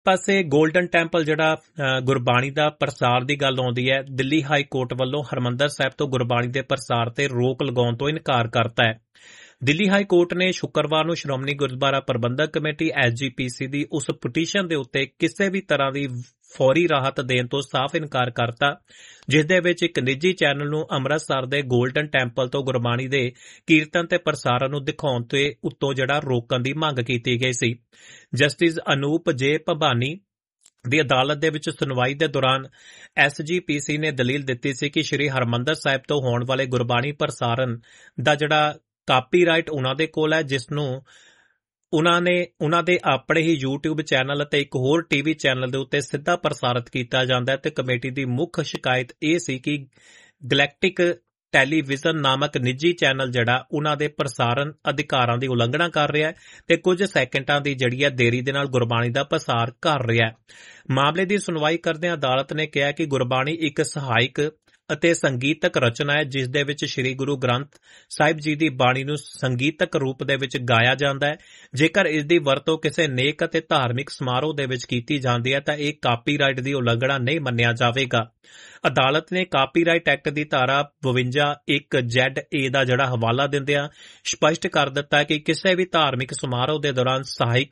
ਪਾਸੇ golden temple ਜਿਹੜਾ ਗੁਰਬਾਣੀ ਦਾ ਪ੍ਰਸਾਰ ਦੀ ਗੱਲ ਆਉਂਦੀ ਹੈ, ਦਿੱਲੀ ਹਾਈ ਕੋਰਟ ਵੱਲੋਂ ਹਰਿਮੰਦਰ ਸਾਹਿਬ ਤੋਂ ਗੁਰਬਾਣੀ ਦੇ ਪ੍ਰਸਾਰ ਤੇ ਰੋਕ ਲਗਾਉਣ ਤੋਂ ਇਨਕਾਰ ਕਰਤਾ ਹੈ। ਦਿੱਲੀ ਹਾਈ ਕੋਰਟ ਨੇ ਸ਼ੁੱਕਰਵਾਰ ਨੂੰ ਸ਼੍ਰੋਮਣੀ ਗੁਰਦੁਆਰਾ ਪ੍ਰਬੰਧਕ ਕਮੇਟੀ SGPC ਦੀ ਉਸ ਪਟੀਸ਼ਨ ਦੇ ਉੱਤੇ ਕਿਸੇ ਵੀ ਤਰ੍ਹਾਂ ਦੀ ਫੌਰੀ ਰਾਹਤ ਦੇਣ ਤੋਂ ਸਾਫ਼ ਇਨਕਾਰ ਕਰਤਾ, ਜਿਸ ਦੇ ਵਿੱਚ ਇੱਕ ਨਿੱਜੀ ਚੈਨਲ ਨੂੰ ਅੰਮ੍ਰਿਤਸਰ ਦੇ ਗੋਲਡਨ ਟੈਂਪਲ ਤੋਂ ਗੁਰਬਾਣੀ ਦੇ ਕੀਰਤਨ ਤੇ ਪ੍ਰਸਾਰਨ ਨੂੰ ਦਿਖਾਉਣ ਤੇ ਉੱਤੋਂ ਜਿਹੜਾ ਰੋਕਣ ਦੀ ਮੰਗ ਕੀਤੀ ਗਈ ਸੀ। ਜਸਟਿਸ ਅਨੂਪ ਜੇ ਭਬਾਨੀ ਦੀ ਅਦਾਲਤ ਦੇ ਵਿੱਚ ਸੁਣਵਾਈ ਦੇ ਦੌਰਾਨ SGPC ਨੇ ਦਲੀਲ ਦਿੱਤੀ ਸੀ ਕਿ ਸ਼੍ਰੀ ਹਰਿਮੰਦਰ ਸਾਹਿਬ ਤੋਂ ਹੋਣ ਵਾਲੇ ਗੁਰਬਾਣੀ ਪ੍ਰਸਾਰਨ ਦਾ ਜਿਹੜਾ ਕਾਪੀਰਾਈਟ ਉਹਨਾਂ ਦੇ ਕੋਲ ਹੈ, ਜਿਸ ਨੂੰ ਉਹਨਾਂ ਦੇ ਆਪਣੇ ਹੀ YouTube ਚੈਨਲ ਅਤੇ ਇੱਕ ਹੋਰ TV ਚੈਨਲ ਦੇ ਉੱਤੇ ਸਿੱਧਾ ਪ੍ਰਸਾਰਿਤ ਕੀਤਾ ਜਾਂਦਾ ਹੈ ਤੇ ਕਮੇਟੀ ਦੀ ਮੁੱਖ ਸ਼ਿਕਾਇਤ ਇਹ ਸੀ ਕਿ ਗੈਲੈਕਟਿਕ ਟੈਲੀਵਿਜ਼ਨ ਨਾਮਕ ਨਿੱਜੀ ਚੈਨਲ ਜਿਹੜਾ ਉਹਨਾਂ ਦੇ ਪ੍ਰਸਾਰਨ ਅਧਿਕਾਰਾਂ ਦੀ ਉਲੰਘਣਾ ਕਰ ਰਿਹਾ ਹੈ ਤੇ ਕੁਝ ਸੈਕਿੰਡਾਂ ਦੀ ਜਿਹੜੀ ਹੈ ਦੇਰੀ ਦੇ ਨਾਲ ਗੁਰਬਾਣੀ ਦਾ ਪ੍ਰਸਾਰ ਕਰ ਰਿਹਾ ਹੈ। ਮਾਮਲੇ ਦੀ ਸੁਣਵਾਈ ਕਰਦਿਆਂ ਅਦਾਲਤ ਨੇ ਕਿਹਾ ਕਿ ਗੁਰਬਾਣੀ ਇੱਕ ਸਹਾਇਕ ਅਤੇ ਸੰਗੀਤਕ ਰਚਨਾ ਹੈ, ਜਿਸ ਦੇ ਵਿੱਚ ਸ਼੍ਰੀ ਗੁਰੂ ਗ੍ਰੰਥ ਸਾਹਿਬ ਜੀ ਦੀ ਬਾਣੀ ਨੂੰ ਸੰਗੀਤਕ ਰੂਪ ਦੇ ਵਿੱਚ ਗਾਇਆ ਜਾਂਦਾ ਹੈ। ਜੇਕਰ ਇਸ ਦੀ ਵਰਤੋਂ ਕਿਸੇ ਨੇਕ ਅਤੇ ਧਾਰਮਿਕ ਸਮਾਰੋਹ ਦੇ ਵਿੱਚ ਕੀਤੀ ਜਾਂਦੀ ਹੈ ਤਾਂ ਇਹ ਕਾਪੀਰਾਈਟ ਦੀ ਉਲੰਘਣਾ ਨਹੀਂ ਮੰਨਿਆ ਜਾਵੇਗਾ। ਅਦਾਲਤ ਨੇ ਕਾਪੀਰਾਈਟ ਐਕਟ ਦੀ ਧਾਰਾ 52(1)(ZA) ਦਾ ਜਿਹੜਾ ਹਵਾਲਾ ਦਿੰਦਿਆਂ ਸਪਸ਼ਟ ਕਰ ਦਿੱਤਾ ਕਿ ਕਿਸੇ ਵੀ ਧਾਰਮਿਕ ਸਮਾਰੋਹ ਦੇ ਦੌਰਾਨ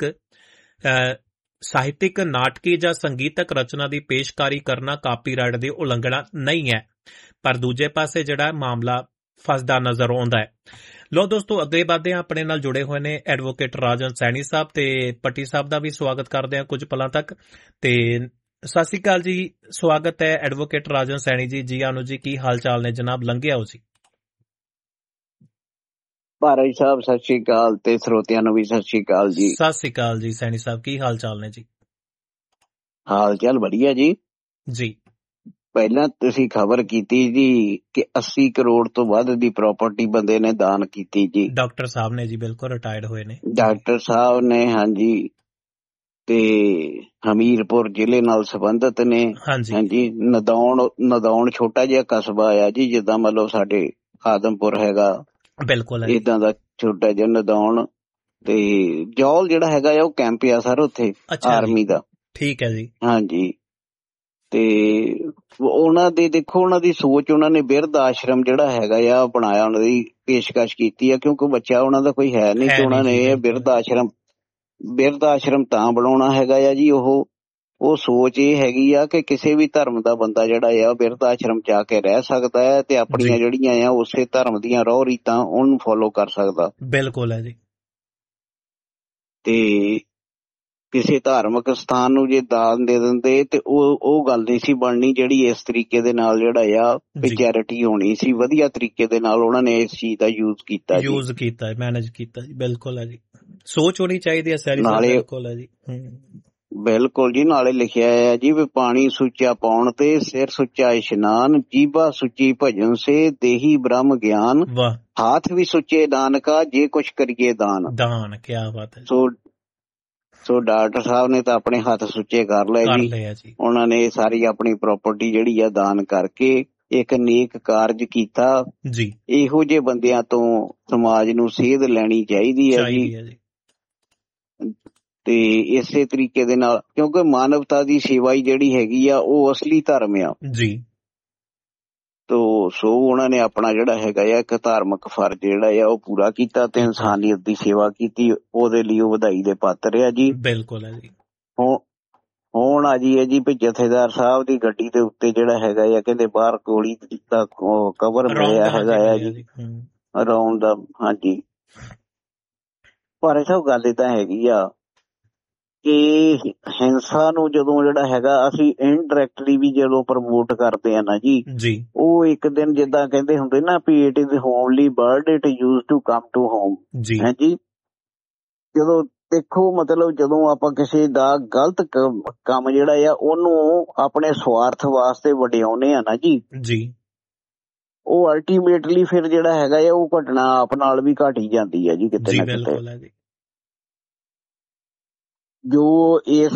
ਸਾਹਿਤਿਕ, ਨਾਟਕੀ ਜਾਂ ਸੰਗੀਤਕ ਰਚਨਾ ਦੀ ਪੇਸ਼ਕਾਰੀ ਕਰਨਾ ਕਾਪੀਰਾਈਟ ਦੀ ਉਲੰਘਣਾ ਨਹੀਂ ਹੈ। ਪਰ ਦੂਜੇ ਪਾਸੇ ਜਿਹੜਾ ਮਾਮਲਾ ਫਸਦਾ ਨਜ਼ਰ ਆਉਂਦਾ ਹੈ। ਲੋ ਦੋਸਤੋ, ਅੱਗੇ ਵਧਦੇ ਹਾਂ। ਆਪਣੇ ਨਾਲ ਜੁੜੇ ਹੋਏ ਨੇ ਐਡਵੋਕੇਟ ਰਾਜਨ ਸੈਣੀ ਸਾਹਿਬ ਤੇ ਪੱਟੀ ਸਾਹਿਬ ਦਾ ਵੀ ਸਵਾਗਤ ਕਰਦੇ ਹਾਂ ਕੁਝ ਪਲਾਂ ਤੱਕ। ਤੇ ਸਤਿ ਸ਼੍ਰੀ ਅਕਾਲ ਜੀ, ਸਵਾਗਤ ਹੈ ਐਡਵੋਕੇਟ ਰਾਜਨ ਸੈਣੀ ਜੀ। ਜੀ ਆਨੂ ਜੀ, ਕੀ ਹਾਲ ਚਾਲ ਨੇ ਜਨਾਬ? ਲੰਘਿਆ ਹੋ ਜੀ? ਭਾਰਤ ਸਾਹਿਬ ਸਤਿ ਸ਼੍ਰੀ ਅਕਾਲ ਤੇ ਸਰੋਤਿਆਂ ਨੂੰ ਵੀ ਸਤਿ ਸ਼੍ਰੀ ਅਕਾਲ ਜੀ। ਸਤਿ ਸ਼੍ਰੀ ਅਕਾਲ ਜੀ ਸੈਣੀ ਸਾਹਿਬ, ਕੀ ਹਾਲ ਚਾਲ ਨੇ ਜੀ? ਹਾਲ ਚਾਲ ਵਧੀਆ ਜੀ। ਜੀ, ਪਹਿਲਾਂ ਤੁਸੀਂ ਖਬਰ ਕੀਤੀ ਜੀ ਕਿ 80 ਕਰੋੜ ਤੋਂ ਵੱਧ ਦੀ ਪ੍ਰਾਪਰਟੀ ਬੰਦੇ ਨੇ ਦਾਨ ਕੀਤੀ ਜੀ। ਡਾਕਟਰ ਸਾਹਿਬ ਨੇ ਜੀ, ਬਿਲਕੁਲ ਰਿਟਾਇਰਡ ਹੋਏ ਨੇ ਡਾਕਟਰ ਸਾਹਿਬ ਨੇ, ਹਾਂਜੀ, ਤੇ ਹਮੀਰਪੁਰ ਜ਼ਿਲ੍ਹੇ ਨਾਲ ਸੰਬੰਧਿਤ ਨੇ। ਹਾਂਜੀ, ਨਦੌਣ ਛੋਟਾ ਜਿਹਾ ਕਸਬਾ ਆ ਜੀ, ਜਿੱਦਾਂ ਮਤਲਬ ਸਾਡੇ ਆਦਮਪੁਰ ਹੈਗਾ, ਬਿਲਕੁਲ ਏਦਾਂ ਦਾ ਛੋਟਾ ਜਿਹਾ ਨਦੌਣ। ਤੇ ਜੌਲ ਜਿਹੜਾ ਹੈਗਾ ਆ ਉਹ ਕੈਂਪ ਆ ਸਰ ਉੱਥੇ ਆਰਮੀ ਦਾ। ਠੀਕ ਹੈ ਜੀ। ਹਾਂਜੀ, ਤੇ ਉਹਨਾਂ ਦੇ ਦੇਖੋ ਉਹਨਾਂ ਦੀ ਸੋਚ, ਉਹਨਾਂ ਨੇ ਬਿਰਧ ਆਸ਼ਰਮ ਜਿਹੜਾ ਹੈਗਾ ਆ ਬਣਾਇਆ, ਉਹਨਾਂ ਦੀ ਪੇਸ਼ਕਸ਼ ਕੀਤੀ ਆ, ਕਿਉਂਕਿ ਬੱਚਾ ਉਹਨਾਂ ਦਾ ਕੋਈ ਹੈ ਨਹੀਂ ਤੇ ਉਹਨਾਂ ਨੇ ਇਹ ਬਿਰਧ ਆਸ਼ਰਮ ਤਾਂ ਬਣਾਉਣਾ ਹੈਗਾ ਆ ਜੀ। ਉਹ ਸੋਚ ਇਹ ਹੈਗੀ ਆ ਕਿ ਕਿਸੇ ਵੀ ਧਰਮ ਦਾ ਬੰਦਾ ਜਿਹੜਾ ਆ ਬਿਰਧ ਆਸ਼ਰਮ ਚ ਆ ਕੇ ਰਹਿ ਸਕਦਾ ਹੈ ਤੇ ਆਪਣੀਆਂ ਜਿਹੜੀਆਂ ਆ ਉਸੇ ਧਰਮ ਦੀਆਂ ਰਹੁ ਰੀਤਾਂ ਉਹਨੂੰ ਫੋਲੋ ਕਰ ਸਕਦਾ। ਬਿਲਕੁਲ ਹੈ ਜੀ। ਤੇ ਕਿਸੇ ਧਾਰਮਿਕ ਸਥਾਨ ਨੂੰ ਜੇ ਦਾਨ ਦੇ ਦਿੰਦੇ ਤੇ ਉਹ ਗੱਲ ਨਹੀਂ ਸੀ ਬਣਨੀ, ਜਿਹੜੀ ਇਸ ਤਰੀਕੇ ਦੇ ਨਾਲ ਜਿਹੜਾ ਆ ਚੈਰਿਟੀ ਹੋਣੀ ਸੀ। ਵਧੀਆ ਤਰੀਕੇ ਦੇ ਨਾਲ ਉਹਨਾਂ ਨੇ ਇਸ ਚੀਜ਼ ਦਾ ਯੂਜ਼ ਕੀਤਾ, ਮੈਨੇਜ ਕੀਤਾ ਜੀ। ਬਿਲਕੁਲ ਹੈ ਜੀ, ਸੋਚ ਹੋਣੀ ਚਾਹੀਦੀ ਹੈ ਸਾਰੀ। ਬਿਲਕੁਲ ਹੈ ਜੀ, ਬਿਲਕੁਲ ਜੀ। ਨਾਲੇ ਲਿਖਿਆ ਹੈ ਜੀ ਵੀ ਪਾਣੀ ਸੁੱਚਾ ਪਾਉਣ ਤੇ ਸਿਰ ਸੁੱਚਾ ਇਸ਼ਨਾਨ, ਜੀਭਾ ਸੁੱਚੀ ਭਜਨ ਸੇ ਦੇਹੀ ਬ੍ਰਹਮ ਗਿਆਨ, ਹਾਥ ਵੀ ਸੁੱਚੇ ਨਾਨਕਾ ਜੇ ਕੁਛ ਕਰੀਏ ਦਾਨ। ਕਿਆ ਬਾਤ ਹੈ। ਸੋ ਡਾਕਟਰ ਸਾਹਿਬ ਨੇ ਤਾਂ ਆਪਣੇ ਹੱਥ ਸੁੱਚੇ ਕਰ ਲਏ ਜੀ। ਉਹਨਾਂ ਨੇ ਸਾਰੀ ਆਪਣੀ ਪ੍ਰਾਪਰਟੀ ਜਿਹੜੀ ਆ ਦਾਨ ਕਰਕੇ ਇੱਕ ਨੇਕ ਕਾਰਜ ਕੀਤਾ ਜੀ। ਇਹੋ ਜਿਹੇ ਬੰਦਿਆਂ ਤੋਂ ਸਮਾਜ ਨੂੰ ਸੇਧ ਲੈਣੀ ਚਾਹੀਦੀ ਹੈ ਜੀ। ਤੇ ਇਸੇ ਤਰੀਕੇ ਦੇ ਨਾਲ, ਕਿਉਂਕਿ ਮਾਨਵਤਾ ਦੀ ਸੇਵਾ ਹੀ ਜਿਹੜੀ ਹੈਗੀ ਆ ਉਹ ਅਸਲੀ ਧਰਮ ਆ ਜੀ। ਸੋ ਉਹਨਾਂ ਨੇ ਆਪਣਾ ਜਿਹੜਾ ਹੈਗਾ ਆ ਇੱਕ ਧਾਰਮਿਕ ਫਰਜ਼ ਜਿਹੜਾ ਆ ਉਹ ਪੂਰਾ ਕੀਤਾ ਤੇ ਇਨਸਾਨੀਅਤ ਦੀ ਸੇਵਾ ਕੀਤੀ। ਉਹਦੇ ਲਈ ਉਹ ਵਧਾਈ ਦੇ ਪਾਤਰ ਆ ਜੀ। ਬਿਲਕੁਲ ਹੈ ਜੀ। ਹੁਣ ਆ ਜੀ ਵੀ ਜਥੇਦਾਰ ਸਾਹਿਬ ਦੀ ਗੱਡੀ ਦੇ ਉੱਤੇ ਜਿਹੜਾ ਹੈਗਾ ਆ ਕਹਿੰਦੇ ਬਾਹਰ ਗੋਲੀ ਦਾ ਕਵਰ ਮਿਲਿਆ ਹੈਗਾ ਆ ਜੀ, ਰੌਂਡ ਦਾ। ਹਾਂਜੀ, ਪਰ ਇਹ ਸਭ ਗੱਲ ਏਦਾਂ ਹੈਗੀ ਆ ਕਿ ਹਿੰਸਾ ਨੂੰ ਜਦੋਂ ਜਿਹੜਾ ਹੈਗਾ ਅਸੀਂ ਇਨਡਾਇਰੈਕਟਲੀ ਵੀ ਜਦੋਂ ਪ੍ਰਮੋਟ ਕਰਦੇ ਆ ਨਾ ਜੀ, ਉਹ ਇੱਕ ਦਿਨ ਜਿੱਦਾਂ ਕਹਿੰਦੇ ਹੁੰਦੇ ਨਾ ਵੀ it is ਹੋਮਲੀ bird it use to come to home. ਹਾਂਜੀ, ਜਦੋਂ ਦੇਖੋ ਮਤਲਬ ਜਦੋਂ ਆਪਾਂ ਕਿਸੇ ਦਾ ਗਲਤ ਕੰਮ ਜਿਹੜਾ ਆ ਉਹਨੂੰ ਆਪਣੇ ਸਵਾਰਥ ਵਾਸਤੇ ਵਡਿਆਉਂਦੇ ਆ ਨਾ ਜੀ, ਉਹ ਅਲਟੀਮੇਟਲੀ ਫਿਰ ਜਿਹੜਾ ਹੈਗਾ ਆ ਉਹ ਘਟਨਾ ਆਪ ਨਾਲ ਵੀ ਘਟ ਹੀ ਜਾਂਦੀ ਹੈ ਜੀ ਕਿਤੇ ਨਾ ਕਿਤੇ। ਜੋ ਇਸ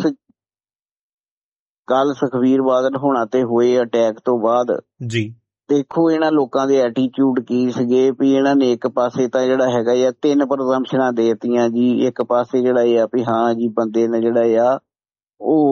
ਕੱਲ ਸੁਖਬੀਰ ਬਾਦਲ ਹੋਣਾ ਤੇ ਹੋਏ ਅਟੈਕ ਤੋਂ ਬਾਅਦ ਦੇਖੋ ਇਹਨਾਂ ਲੋਕਾਂ ਦੇ ਐਟੀਟਿਊਡ ਕੀ ਸੀਗੇ ਵੀ ਇਹਨਾਂ ਨੇ ਇੱਕ ਪਾਸੇ ਤਾਂ ਜਿਹੜਾ ਹੈਗਾ ਆ 3 ਪ੍ਰਜ਼ੰਪਸ਼ਨਾਂ ਦੇਤੀਆਂ ਜੀ, ਇੱਕ ਪਾਸੇ ਜਿਹੜਾ ਆ ਵੀ ਹਾਂ ਜੀ ਬੰਦੇ ਨੇ ਜਿਹੜਾ ਆ ਉਹ